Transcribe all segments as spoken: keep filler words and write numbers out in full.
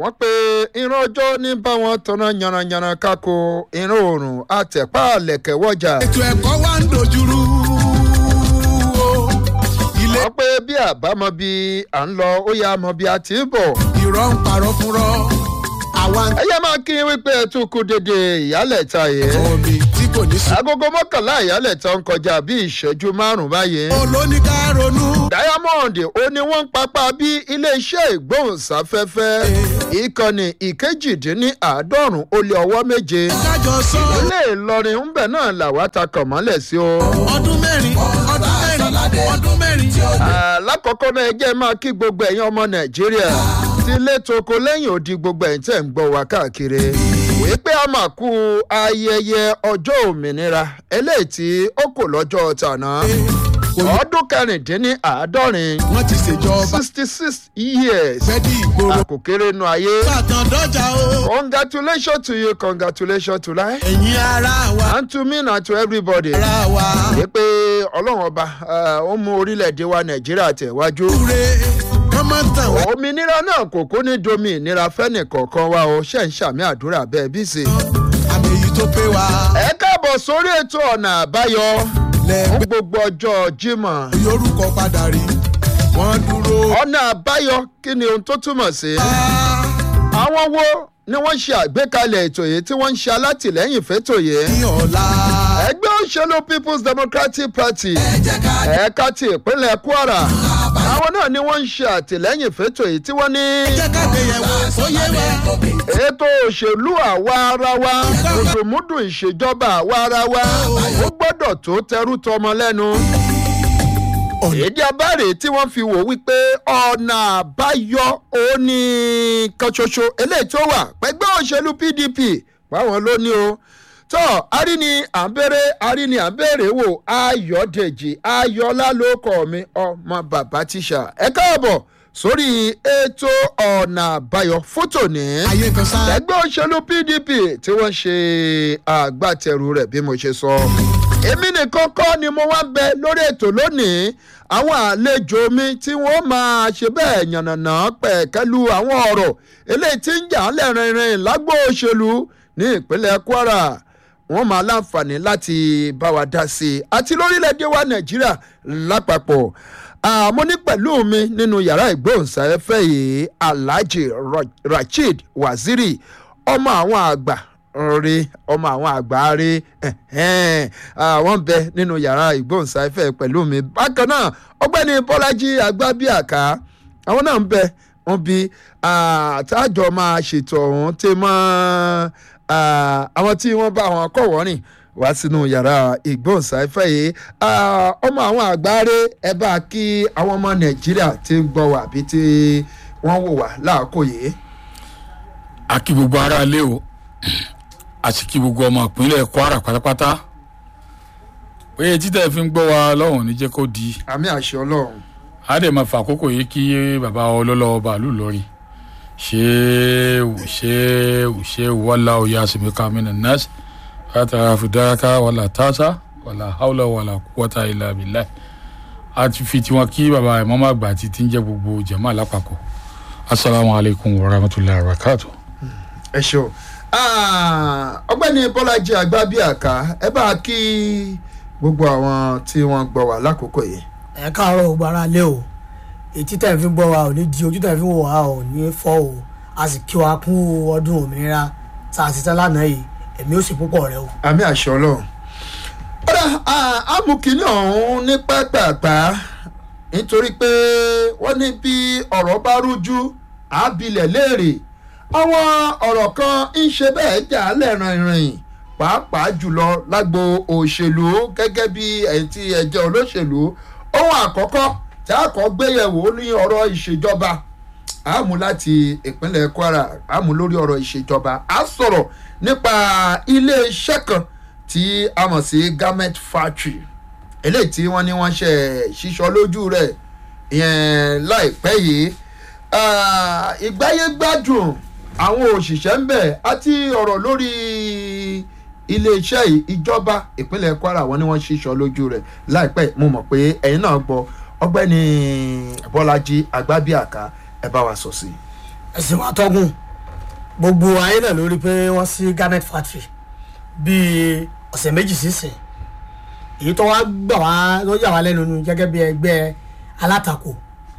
wọ́n pe ìran ọjọ́ ní báwọn tanná yanranyanran kákó ìran oòrùn àtẹ̀pá àlẹ̀kẹ̀ wọ́jà. ètò ẹ̀kọ́ wa ń dojúrú. wọ́n pé bí àbámọ̀ bí à ń lọ ó yá mọ̀ bí a ti ń bọ̀. irọ́ ń parọ́ fúnrọ́. àwa ń ẹ yẹ máa kí wípé ẹ tún kú dédé ìyálẹ̀ta yìí. tọ́ mi tí kò ní sùn. agogo mọ́kànlá ìyálẹ̀ta ń kọjá bí ìṣẹ́jú márùn-ún báyìí. olóníká ronú. diamond ó ní wọ́n ń papá bí iléeṣẹ́ ìgbóhùnsáfẹ́fẹ́ ìkànnì ìkejìdínláàádọ́rùn ó lé ọwọ́ méje. kájọ sọ. ilé ìlọrin ń bẹ̀ náà làwa ta kàn mọ́lẹ̀ sí o. ọdún mẹ́rin ọdún mẹ́rin ọdún mẹ́rin. lákọ̀ọ́kọ́ náà ẹ jẹ́ máa kí gbogbo ẹ̀yin ọmọ nàìjíríà tí ilé toko lẹ́yìn odi gbogbo ẹ̀yin tẹ̀ ń gbọ́ wa káàkiri wípé a máa kú ayẹyẹ ọjọ́ òmìnira eléyìí tí ó kò lọ́jọ́ tàná ọdún kẹrìndínláàádọ́rin wọ́n ti ṣèjọba. sixty six years fẹ́ di ìgboro. kò kéré nu ayé. bàtàn dọ́jà o. congratulations to you congratulations to life ẹ̀yin ara wa. and to me and to everybody. ara wa. wípé ọlọ́run ọba ó mú orílẹ̀-èdè wa nàìjíríà tẹ̀wájú. kúre kọ́mọ tàn wá. òmìnira náà kò kó ní domi ìnira fẹ́nì kọ̀ọ̀kan wa o ṣe ń ṣàmì àdúrà bẹ́ẹ̀ bí ṣe. àmì èyí tó pé wa. ẹ káàbọ̀ sórí ètò ọ̀nà àbáyọ lẹ́gbẹ́ fún gbogbo ọjọ́ jímọ̀. yorùkọ padà rí wọ́n dúró. ọ̀nà àbáyọ kí ni ohun tó túmọ̀ sí. àwọn wo ni wọ́n ṣe àgbékalẹ̀ ètò yìí tí wọ́n ń ṣe alátìlẹ́yìn fẹ́tò yìí. ní ọ̀la. ẹgbẹ́ òṣèlú people's democratic party ẹ̀ka ti ìpínlẹ̀ kwara àwọn náà ni wọ́n ń ṣe àtìlẹ́yìn fẹ́tò yìí tí wọ́n ní. jẹ́ ká gbéyẹ̀wò ó yé wa. ètò òṣèlú àwa ara wa mùdùmùdù ìṣèjọba àwa ara wa ó gbọ́dọ̀ tó tẹrú tọmọ lẹ́nu. èdè abáre tí wọ́n fi wò wípé ọ̀nà àbáyọ òní kan ṣoṣo eléyìí tó wà pẹ̀gbẹ́ òṣèlú pdp báwọn ló ní o. tọ́ aríni à ń bẹ̀rẹ̀ aríni à ń bẹ̀rẹ̀ wò ayọ̀dèjì ayọ̀lá ló kọ́ mi ọmọ bàbá tíṣà ẹ káàbọ̀ sórí ètò ọ̀nà àbáyọ fótò ní. ayé kan sá. ẹgbẹ́ òṣèlú pdp tí wọ́n ṣe àgbàtẹrù rẹ̀ bí mo ṣe sọ. èmi nìkan kọ́ ni mo wá bẹ lórí ètò lónìí àwọn àlejò mi tí wọ́n máa ṣe bẹ́ẹ̀ yànnàná pẹ̀kẹ́lu àwọn ọ̀rọ̀ eléyìí tí ń jà lẹ́rìnrìn lágbo òṣèlú ní ìpínlẹ̀ kwara wọ́n máa láǹfààní láti bá wa dá sí i àti lórílẹ̀‐èdè wa nàìjíríà lápapọ̀. mo ní pẹ̀lú mi nínú yàrá ìgbóhùnsáfẹ́fẹ́ yìí alhaji rasheed waziri ọmọ àwọn àgbà rí ọmọ àwọn àgbà rí wọ́n bẹ nínú yàrá ìgbóhùnsáfẹ́fẹ́ pẹ̀lú mi. bákan náà ọgbẹ́ni bọ́lájí agbábíàká àwọn náà ń bẹ wọ́n bí àtàjọ máa ṣètò ọ̀hún tí mọ́ àwọn tí wọ́n bá àwọn akọ̀wọ́rìn wá sínú yàrá ìgbóhùnsáfẹ́ yìí ọmọ àwọn àgbáre ẹ bá kí àwọn ọmọ nàìjíríà tí ń gbọ́ wà bí tí wọ́n wò wá láàkó yìí. a kí gbogbo ara lé o a sì kí gbogbo ọmọ ìpínlẹ̀ kwara pátápátá oye títẹ̀ fi ń gbọ́ wa lọ́wọ́n ní jẹ́ kó di. àmì àṣẹ ọlọ́run. a dẹ̀ máa fà àkókò yìí kí bàbá ọlọ́lọ́ bàálù lọ́rin ṣéwù ṣéwù ṣéwù wàlá òye àsìmíkà mìíràn nọ́ọ̀sì látara fìdáraká wàlá tàṣà wàlá haúlà wàlá kúwọ́tà ilà abilà a ti fi tiwọn kí bàbá ìmọ̀mọ́ àgbà àti tí ń jẹ́ gbogbo jẹ̀mọ́ àlápapọ̀ asalaamualeykum wa rahmatulahi wa barakatu. ẹ ṣeun ọgbẹ́ni bọ́lájí agbábíàká ẹ bá kí gbogbo àwọn tí wọ́n gbọ́ wá lákòókò yìí. ẹ káàárọ̀ gbogbo ara lé o ètí tẹ̀ fi ń gbọ́ wa ò ní di ojú tẹ̀ fi ń wò wá ò ní fọ́ o a sì kí wa kún ọdún òmìnira tá a ti tẹ́ lánàá yìí ẹ̀mí ó sì púpọ̀ rẹ o. àmì àṣọ ọlọ́run. kódà amúkìní ọ̀hún ní pápápá nítorí pé wọ́n ní bí ọ̀rọ̀ bá rújú àbílẹ̀ léèrè àwọn ọ̀rọ̀ kan ń ṣe bẹ́ẹ̀ jà lẹ́rìnrìn pàápàá jùlọ lágbo òṣèlú gẹ́gẹ́ bí ẹ̀yìn tí ẹ jẹ́ olóṣèlú ohun àkọ́kọ́ tí a kọ́ gbéyẹ̀wò ní ọ̀rọ̀ ìṣèjọba àmú láti ìpínlẹ̀ kwara àmú lórí ọ̀rọ̀ ìṣèjọba a sọ̀rọ̀ nípa iléeṣẹ́ kan tí a mọ̀ sí garment factory eléyìí tí wọ́n ní wọ́n ṣe ṣíṣọ lójú rẹ̀ ìyẹn láìpẹ́ yìí ìgbáyégbádùn àwọn òṣìṣẹ́ ń bẹ̀ àti ọ̀rọ̀ lórí iléeṣẹ́ ìjọba ìpínlẹ̀ kwara wọn ni wọ́n ṣíṣọ lójú rẹ̀ láìpẹ́ mo mọ̀ pé ẹ̀yin náà gbọ́ ọgbẹ́ni bọ́lájí agbábíàká ẹ bá wa sọ sí. ẹ̀sìn wa tọ́gùn gbogbo ayé náà lórí pé wọ́n sí garment factory bíi ọ̀sẹ̀ méjì sísìn èyí tó wá gbà wá ló yà wá lẹ́nu nu gẹ́gẹ́ bí ẹgbẹ́ alátakò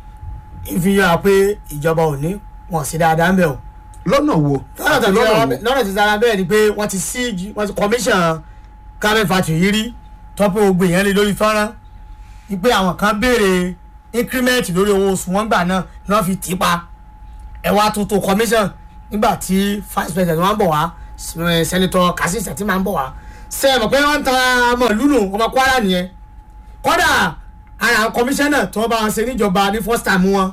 ìfihàn pé ìjọba ò ní wọ́n sí dáadáa ń bẹ̀ o. lọ́nà wo lọ́nà tí sára bẹ́ẹ̀ ni pé wọ́n ti sí wọ́n ti commission garment factory yìí rí tọ́pẹ́ gbogbo èèyàn lé lórí fọ́nrán wípé àwọn kan béèrè increment lórí owó oṣù wọn gbà náà náà fi tì í pa ẹ̀wà tuntun commission nígbà tí vice president wọn bọ̀ wá senator Kassim Shettima ń bọ̀ wá ṣe é mọ̀ pé wọ́n ń ta ọmọ lúlù ọmọ Kwara nìyẹn kódà ara commissioner tí wọ́n bá wọn ṣe níjọba ní first time wọn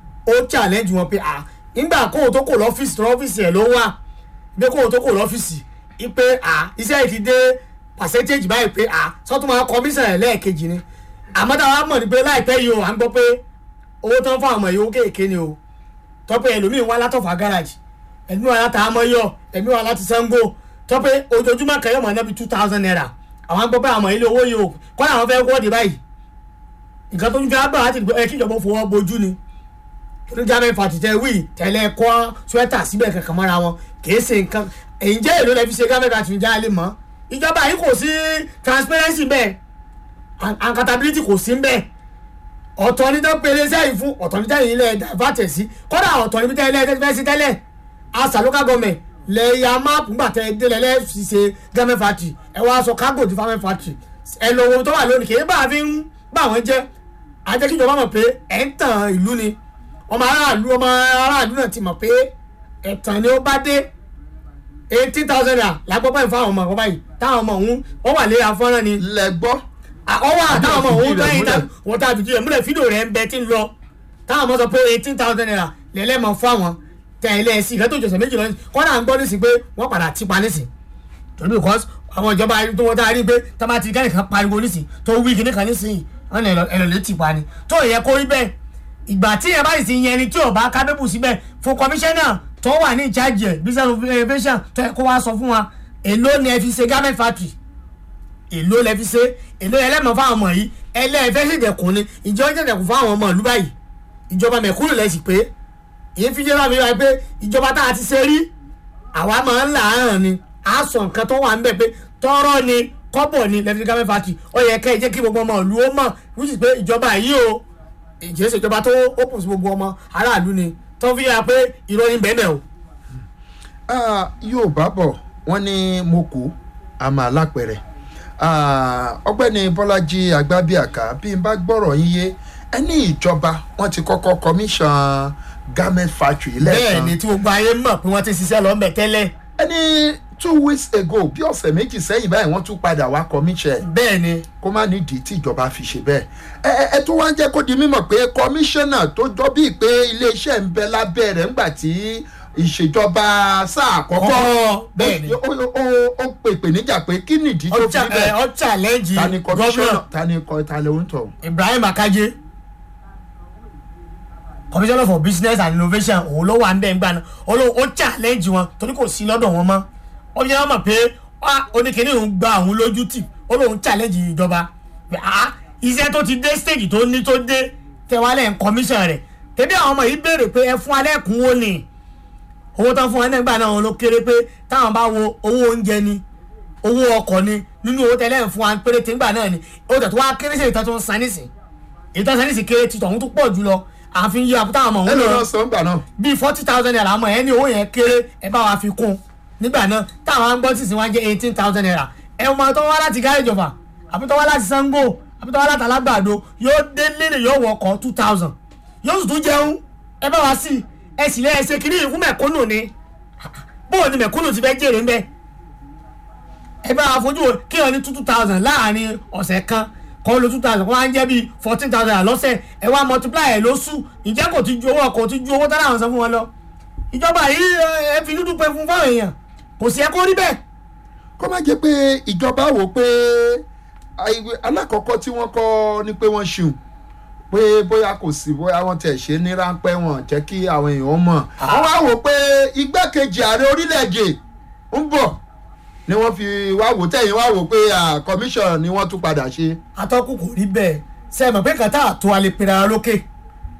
ó challenge wọn pé à nígbà kóhùn tó kò lọ́fíìsì tó lọ́fíìsì ẹ̀ ló wà bí kóhùn tó kò lọ́fíìsì pé à iṣẹ́ yìí ti dé percentage báyìí pé à sọ́tún máa commission ẹ̀ lẹ́ẹ̀kejì ni àmọ́ táwa mọ̀ ní pé láìpẹ́ yìí o à ń gbọ́ pé owó tán fún àwọn èyí owó kéèké ni o tọ́pẹ́ ẹlòmíín wá látọ̀fà garage ẹ̀mí wà láti amọ́yọ̀ ẹ̀mí wà láti Sango tọ́pẹ́ ojoojúmọ́ kẹyọ̀ mọ̀ nábì two thousand naira àwọn gbọ́ pé àwọn ilé owó yìí o kọ́ni àwọn fẹ́ wọ́ọ̀dì báyìí nǹkan tó ń fi àgbà láti ẹ kí ìjọba fowó bojú ni ní garment factory tẹ wí tẹ̀lé kọ́ sweater síbẹ̀ kankan mọ́ra wọn kì í ṣe nǹkan èyí jẹ́ èlò lẹ́fi ṣe garment factory já lè mọ́ ìjọba yìí kò sí transparency bẹ́ẹ̀ accountability kò sí bẹ́ẹ̀ ọ̀tọ̀ ní tó péré sẹ́yìn fún ọ̀tọ̀ ní tẹ́yìn ilẹ̀ divert sí kódà ọ̀tọ̀ níbi tẹ́lẹ̀ tẹ́lẹ̀ fẹ́ sí tẹ́lẹ̀ asa local government lẹ́yà máàpù ńgbà tẹ́ délẹ̀ lẹ́ẹ̀fì ṣe garment factory ẹ wá sọ cargo di garment factory ẹ lọ wo tó wà lónìí kì í bá a fi ń bá wọn jẹ́ ajẹ́kíjọba mọ̀ pé ẹ̀ ń tàn ìlú ni ọmọ aráàlú ọmọ aráàlú náà ti mọ̀ pé ẹ̀tàn ni ó bá dé eighteen thousand naira lágbọ́ báyìí fáwọn ọmọ ọba yìí táwọn ọmọ òun wọ́n wà léra fọ́nrán ni. lẹ́gbọ́. ọwọ́ àtàwọn ọmọ òun bẹ́ẹ̀ ta wọ́n ta àbìjú rẹ̀ múlẹ̀ fídíò rẹ̀ ń bẹ tí ń lọ táwọn ọmọ sọ pé eighteen thousand naira lẹ́lẹ́mọ̀ fún àwọn tẹ̀lé ẹ̀sìn ìfẹ́ tó jọ̀sẹ̀ méjì lọ kọ́nà ń gbọ́ nísìn pé wọ́n padà ti pa nísìn torí because àwọn ìjọba tó wọ́n tá a rí pé tá a bá ti kẹ́nìkan pariwo nísìn tó wí kíní kan nísìn wọn ẹ̀rọ lè ti pa ni tó yẹ kó rí bẹ́ẹ̀ ìgbà tí ẹ bá sì ti yẹn ni tí ò bá kábẹ́bù síbẹ̀ fún kọmíṣánná tó wà ní ìjájì ẹ̀ business of innovation tó yẹ kó wá sọ fún wa èló ni ẹ fi ṣe garment factory èló lẹ fi ṣe èló ẹlẹ́mọ̀ fáwọn ọmọ yìí ẹlẹ́ẹ̀fẹ́ sì dẹ̀kun ni ìjọba sì dẹ̀kun fáwọn ọmọ ìlú báyìí ìjọba mẹ̀kúnnù lẹ̀ sì pé èyí fi jẹ́rọ mi wá pé ìjọba tá a ti ṣe rí àwa máa ń là á hàn ni a sọ nǹkan tó wà ń bẹ̀ pé tọ́rọ́ ni kọ́bọ̀ ni lẹ́fi garment factory ó yẹ kẹ́ ẹ jẹ́ kí gbogbo ọmọ ìlú ó mọ̀ which is pé ìjọba yìí o ìjẹ́sẹ̀ ìjọba tó open sí gbogbo ọmọ aráàlú ni tó fi yára pé ìròyìn bẹ́ẹ̀ o. yóò bá bọ̀ wọ́n ní mo kú àmà lápẹ̀rẹ̀ ọgbẹ́ni Bọ́lájí Agbábíàká bí n bá gbọ́rọ̀ yín yé ẹni ìjọba wọ́n ti kọ́kọ́ commission garment factory lẹ́ẹ̀kan. bẹ́ẹ̀ ni tí gbogbo ayé mọ̀ pé wọ́n ti ṣiṣẹ́ lọ́mọ tẹ́lẹ̀. ẹni two weeks ago bí ọ̀sẹ̀ méjì sẹ́yìn báyìí wọ́n tún padà wá commission. bẹ́ẹ̀ ni. kó má nídìí tí ìjọba fi ṣe bẹ́ẹ̀. ẹ ẹ tó wá ń jẹ́ kó di mímọ̀ pé commissioner tó jọ bíi pé iléeṣẹ́ ń bẹ lábẹ́ rẹ̀ ńgbà tí ìṣèjọba sáà àkọ́kọ́ bẹ́ẹ̀ ni ó pèpè níjà pé kí nìdí tó fi bẹ́ẹ̀. ọ challenge gọ́vnà tani kọ́ ta ló ń tọ̀. Ibrahim Akaje commissioner for business and innovation òun ló wà ń bẹ́ẹ̀ ń gbà náà ó challenge wọn torí kò sí lọ́dọ̀ wọn mọ́ ó yẹ wọn mọ̀ pé oníkèéní òun gba òun lójú tì ó lóun challenge ìjọba iṣẹ́ tó ti dé stage tó ní tó dé tẹwálẹ̀ ń commission rẹ̀ tẹ̀bí àwọn ọmọ yìí béèrè pé ẹ fún alẹ́ kúnwó ni owó tán fún ẹ nígbà náà wọn ló kéré pé táwọn bá wo owó oúnjẹ ni owó ọkọ̀ ni nínú owó tẹ́lẹ̀ ń fún wa péréte nígbà náà ni ó tẹ̀ tó wá kéré sí ìtàn tó ń san nísìn ìtàn san nísìn kéré títọ̀ òun tó pọ̀ jù lọ àfin yí àbútá àwọn ọmọ òun lọ sọ nígbà náà bíi forty thousand naira àmọ́ ẹ ní owó yẹn kéré ẹ bá wa fi kún nígbà náà táwọn gbọ́ sísìn wá jẹ́ eighteen thousand naira ẹ mọ tó wá láti gáréjì ọ̀fà àbí tó wá láti Sango àbí tó wá láti Alágbàdo yóò dé lérè yóò wọ ọkọ̀ two thousand yóò sì tún jẹun ẹ bá wa sí ẹ sì lẹ́ ẹ ṣe kiri ìfún mẹ̀kúnnù ni bóò ni mẹ̀kúnnù ti fẹ́ jèrè ń bẹ́ ẹ bá wa fojú kí wọ́n ní two thousand láàrin ọ̀sẹ̀ kan kọ́ ló two thousand kó wá ń jẹ́ bíi fourteen thousand lọ́sẹ̀ ẹ wá multiply ẹ̀ lóṣù ìjẹ́ kò ti ju owó ọkọ̀ ti ju owó tẹ́lẹ̀ àwọn san fún wọn lọ ìjọba yìí ẹ fi dúdú pé fún fáwọn èèyàn kò sí ẹ kó rí bẹ́ẹ̀. kó má jẹ́ pé ìjọba wò pé alákọ̀ọ́kọ́ tí wọ́n kọ́ ni pé wọ́n ṣùn pé bóyá kò sí bóyá wọ́n tẹ̀ ṣe ní ráńpẹ́ wọn jẹ́ kí àwọn èèyàn mọ̀ wọ́n wá wò pé igbákejì ààrẹ orílẹ̀-èdè ń bọ̀ ni wọ́n fi wá wò tẹ̀yìn wá wò pé commission ni wọ́n tún padà ṣe. atọ́kùn kò rí bẹ́ẹ̀ ṣe é mọ̀ pé kàtà àtò alẹ́ pera lókè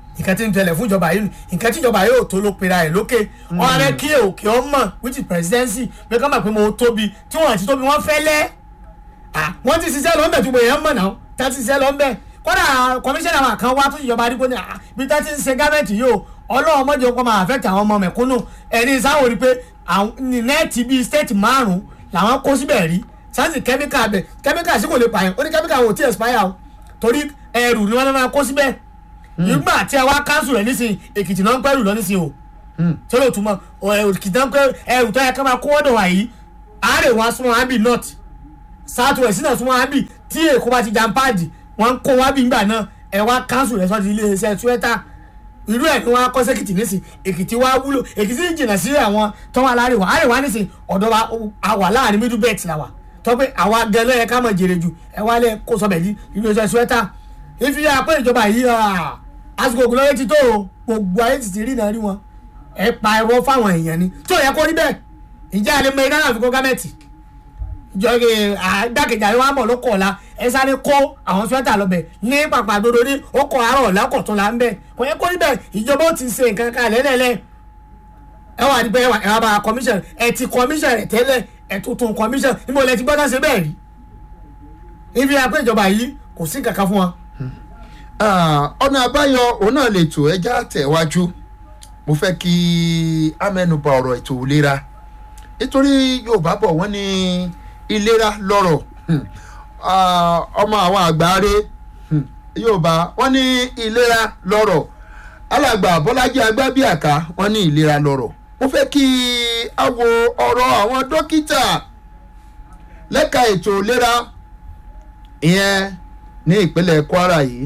nǹkan tí ń tẹ̀lé fún ìjọba yìí nǹkan tí ìjọba yóò tó ló pera ẹ̀ lókè wọn rẹ kí òkè ọmọ which is presidency pé ká mọ̀ pé mo tóbi tí wọ́n ti tóbi wọ́n fẹ́ lẹ́ wọ́n ti ṣiṣẹ́ lọ́nbẹ̀ tó bẹ̀rẹ̀ mọ̀ náà tá ti ṣiṣẹ́ lọ́nbẹ̀ kódà kọmíṣánná wa kan wá tó ìjọba àdìgbò ní bí tá ti ń ṣe gámẹ́ǹtì yìí o ọlọ́run mọ́jọ kó máa affect àwọn ọmọ mẹ̀kúnnù ẹni sáwọn rí pé nẹ́ẹ̀tì bíi state márùn-ún làwọn kó síbẹ̀ rí sáǹsì kẹ́míkà bẹ̀ kẹ́míkà sí kò lè pààyàn ó ní kẹ́míkà wò tí expire o torí ẹrù ni wọ́n máa kó síbẹ̀ nígbà tí a wá káńsù rẹ̀ nísìnyí èkìtì náà ń pẹ́rù lọ nísìnyí o tí ó lè túmọ̀ èkìtì náà ń pẹ́ ẹrù tó yẹ ká máa kó wọ́dọ̀ wà yìí àárẹ̀ wọn súnmọ́ wọn bí north south west náà súnmọ́ wọn bí tí èkó bá ti jam páàdì wọn kó wọn bí ngbà náà ẹ wá káńsù rẹ̀ sọ́ọ́ ti ilé iṣẹ́ túwẹ́tà irú ẹ̀ ni wọ́n á kọ́ sẹ́kìtì nísìnyí èkìtì wá wúlò èkìtì jìnnà sí àwọn tó wà láàrin wa àárẹ̀ wa nísìnyí ọ̀dọ̀ wa wà láàrin middle belt la wà tó pé àwa gẹ́lẹ́ yẹ ká mọ̀ jèrè jù ẹ wá lẹ́ kó sọ́bẹ̀ yìí ilé iṣẹ́ túwẹ́tà ìfìyà pé ìjọba yìí àsìkò ògùn lọ́wọ́ ti tó o gbogbo ayé ti ti rí náà rí wọn ẹ pa ẹ̀rọ fáwọn èèyàn ni tó yẹ kó rí bẹ́ẹ̀ ìjà àlẹ́ mọ ìdáná àfikún gámẹ́ǹtì ìjọ gbàkejì àríwá mọ̀ ló kọ̀ ọ̀la ẹ sáré kó àwọn sweater lọ́bẹ̀ ní pàpà dodo ní ó kọ̀ àárọ̀ ọ̀la kọ̀ tó la ń bẹ̀ kò yẹ kó rí bẹ́ẹ̀ ìjọba ó ti ṣe nǹkan kan lẹ́lẹ́lẹ́ ẹ wà ní pé ẹ wà bá commission ẹ ti commission rẹ̀ tẹ́lẹ̀ ẹ tuntun commission níbo lẹ ti gbọ́dọ̀ ṣe bẹ́ẹ̀ rí ibi àpé ìjọba yìí kò sí kankan fún wọn. ọ̀nà àbáyọ òun náà lè tò ẹja tẹ̀wájú mo fẹ́ kí amẹ́nubà ọ̀rọ̀ ètò ìlera nítorí Yorùbá bọ̀ wọ́n ní ìlera lọ́rọ̀ ọmọ àwọn àgbáre Yorùbá wọ́n ní ìlera lọ́rọ̀ alàgbà Bọ́lájí Agbábíàká wọ́n ní ìlera lọ́rọ̀ mo fẹ́ kí a wo ọ̀rọ̀ àwọn dókítà lẹ́ka ètò ìlera ìyẹn ní ìpínlẹ̀ Kwara yìí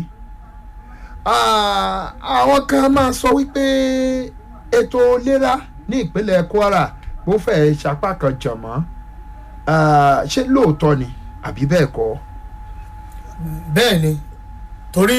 àwọn kan máa sọ wípé ètò ìlera ní ìpínlẹ̀ Kwara bó fẹ́ sapá kan jọ̀mọ́ ṣé lóòótọ́ ni àbí bẹ́ẹ̀ kọ́. bẹ́ẹ̀ ni torí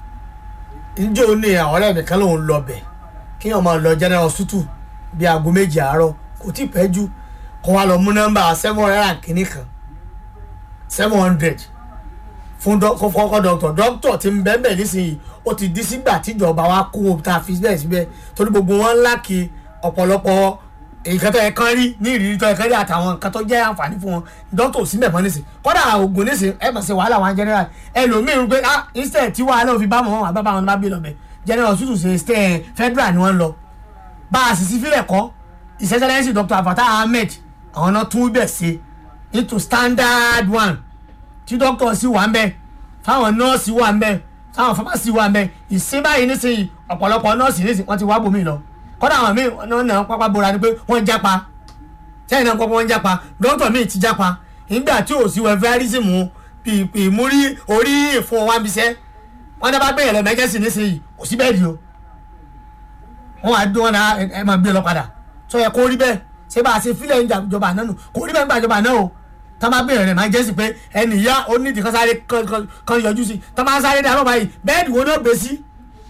njó ní àwọn ọ̀rẹ́ mi kan lòun lọ bẹ̀ kí wọ́n máa lọ general hospital bíi aago méjì àárọ̀ kò tí ì pẹ́ jù kó wá lọ mú nọ́mbà seven hundred and kìíní kan seven hundred fún fọkọ dọ́kítọ̀ dọ́kítọ̀ tí ń bẹ́ẹ̀ bẹ́ẹ̀ nísìnyí ó ti di sígbà tíjọba wa kó o ta fi bẹ́ẹ̀ síbẹ̀ torí gbogbo wọn ńlá kí ọ̀pọ̀lọpọ̀ nǹkan tó yẹ kán rí ní ìrírí tó yẹ kán rí àtàwọn nǹkan tó jẹ́ àǹfààní fún wọn dọ́kítọ̀ sí mẹ́fọ́n nísìn kọ́dà ògùn nísìn ẹ̀ mọ̀ sí wàhálà wọn general ẹlòmíín pé ah instead tí wàhálà òfin bá mọ̀ wọn àbábá wọn bá bí lọ́bẹ̀ general hospital ṣe stay federal ni wọ́n lọ bá a sì sí fílẹ̀ kọ́ ìṣẹ́sẹ́lẹ́sì Dr. Fatah Ahmed àwọn náà tún bẹ̀ ṣe into standard one tí dókítà sì wà ń bẹ̀ fáwọn nọ́ọ̀sì wà ń bẹ̀ fáwọn fámásì wà ń bẹ̀ ìsín báyìí nísìnyí ọ̀pọ̀lọpọ̀ nọ́ọ̀sì nísìnyí wọ́n ti wá bòmí lọ kọ́dà àwọn míì náà náà pápá bora ni pé wọ́n jápa sẹ́yìn náà pápá wọ́n jápa dókítà míì ti jápa nígbà tí ò sí wẹ́fẹ́rìsìm ìmúrí orí ìfún wa ń bisẹ́ wọ́n dábàá gbé yẹ̀lẹ̀ mẹ́jẹ́sì nísìnyí kò sí bẹ́ẹ̀ di o wọ́n á dún wọn náà ẹ máa gbé lọ padà sọ yẹ kó rí bẹ́ẹ̀ ṣé bá a ṣe fílẹ̀ ìjọba náà nù kò rí bẹ́ẹ̀ nígbà ìjọba náà o tá máa bẹ̀rẹ̀ rẹ̀ máa jẹ́ sí pé ẹnì ìyá onídìí kan sáré kan yọjú sí tá máa sáré dáná báyìí bẹ́ẹ̀dì wo náà gbé sí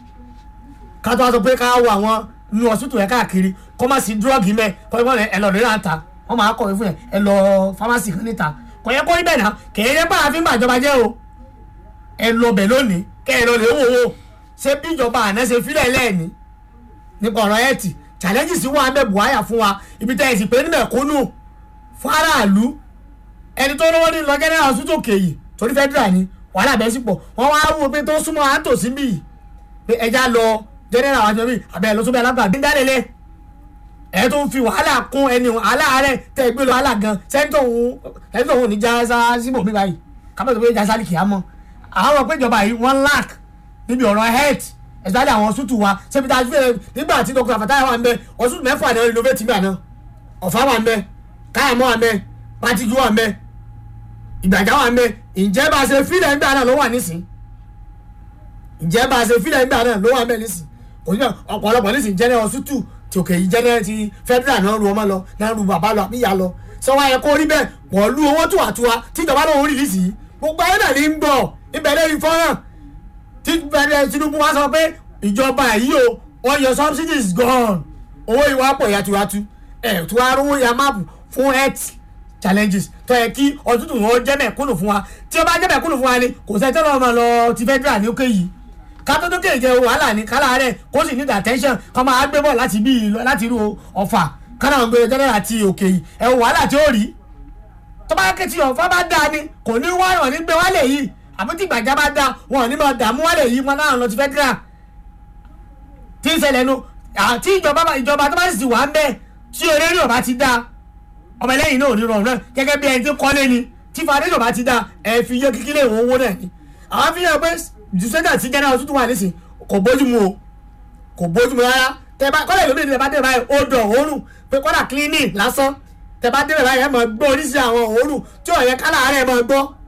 ká tó wá sọ pé ká wọ àwọn nu ọ̀sùtù ẹ̀ káàkiri kó má sí dúrọ́ọ̀gì mẹ́ kọ́ ẹ lọ rẹ̀ láǹta wọ́n máa kọ̀wé fún ẹ ẹ lọ fámásì kan níta kò yẹ kó rí bẹ́ẹ̀ náà kèé bá a fi ń bàjọba jẹ́ o ẹ lọ bẹ̀ lónìí kẹ́ ẹ lọ lè wò wò ṣé bí ìjọba àná ṣe fílẹ̀ lẹ́ẹ̀ni nípa ọ̀rọ̀ ẹ̀tì challenges wà ń bẹ̀ buhaya fún wa ibi tẹ́ ẹ sì pé ní mẹ̀kúnnù fún aráàlú ẹni tó lọ́wọ́ ní lọ general hospital kèyí torí federal ni wàhálà bẹ́ẹ̀ sì pọ̀ wọ́n wá wò pé tó súnmọ́ àtòsí bì í pé ẹja lọ general hospital bì abẹ́ ẹ̀ lọ sóbẹ́ alágbà bí dálélé ẹ̀ tó ń fi wàhálà kún ẹni aláàárẹ̀ tẹ́ gbé lọ wàhálà gan sẹ́ńtọ̀ òun sẹ́ńtọ̀ òun ní jásá síbò mi báyìí kábẹ́ẹ̀ tó pé jásá lì kìá mọ́ àwọn pé ìjọba yìí wọ́n lack níbi ọ̀rọ̀ health especially àwọn ọ̀sùtù wa ṣebí tá a fẹ́ nígbà tí Dr. Fatah wà ń bẹ ọ̀sùtù mẹ́fà náà renovate gbà náà ọ̀fà wà ń bẹ káyàmọ́ wà ń bẹ pàtìkì wà ń bẹ ìgbàjà wà ń bẹ ǹjẹ́ bá a ṣe fílẹ̀ nígbà náà ló wà nísìn ǹjẹ́ bá a ṣe fílẹ̀ nígbà náà ló wà ń bẹ nísìn òyìnbó ọ̀pọ̀lọpọ̀ nísìn jẹ́ ọ̀sùtù tí òkè yìí jẹ́ ti federal náà ru ọmọ lọ náà ru bàbá lọ àbí ìyá lọ sọ wáyé kó rí bẹ́ẹ̀ pọ̀lú owó tùwàtùwà tíjọba náà ń rí nísìn gbogbo ayé náà ní ń gbọ́ ibẹ̀ lẹ́yìn fọ́nrán tí bẹ̀rẹ̀ Tinubu wá sọ pé ìjọba yìí o all your subsidies gone owó ìwà pọ̀ yàtúwàtú ẹ̀ tí wàá rówó ya máàpù fún health challenges tó yẹ kí ọtútù wọn jẹ́ mẹ̀kúnnù fún wa tí ó bá jẹ́ mẹ̀kúnnù fún wa ni kò sẹ́ni tó lọ́ọ́ máa lọ ti federal ní òkè yìí ká tó dókè jẹ wàhálà ní kálá rẹ̀ kó sì ní attention kọ́ máa gbé bọ̀ láti bí láti irú ọ̀fà kánà ń gbé jẹ́nẹ́rà àti òkè yìí ẹ̀ wàhálà tí ó rí tó bá ké tí ọ̀fà bá dáa ni kò ní wá wọn ní gbé wálé yìí àbí tí gbàjá bá dáa wọn ò ní máa dààmú wálé yìí wọn náà lọ ti fẹ́ dírà tí ń ṣẹlẹ̀ nu àti ìjọba ìjọba tó bá sì wà ń bẹ́ẹ̀ tí orí ọba ti dáa ọmọ ẹlẹ́yìn náà ò ní rọrùn náà gẹ́gẹ́ bí ẹni tí kọ́lé ni tí foundation bá ti dáa ẹ fi yé kíkí lè wọ́n owó náà ni àwọn fi hàn pé jùsẹ́dà tí general tuntun wà nísìn kò bójúmu o kò bójúmu rárá tẹ bá kọ́lá ìlú mi tẹ bá dé báyìí ó dọ̀ òórùn pé kọ́lá clinic lásán tẹ bá dé báyìí ẹ máa gbọ́ oríṣi àwọn òórùn tí ọ̀yẹ́ kálá rẹ̀ máa gbọ́